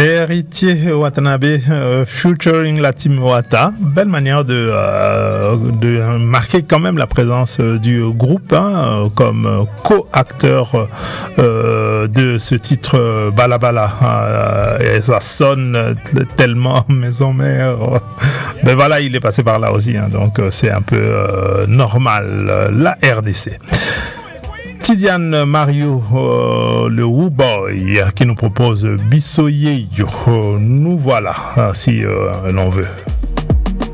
Héritier Watanabe featuring Latim Wata, belle manière de marquer quand même la présence du groupe comme co-acteur de ce titre Balabala. Et ça sonne tellement maison mère. Mais voilà, il est passé par là aussi, donc c'est un peu normal. La RDC. Tidiane Mario, le Woo Boy, qui nous propose Bissoye Yo. Nous voilà, si l'on veut.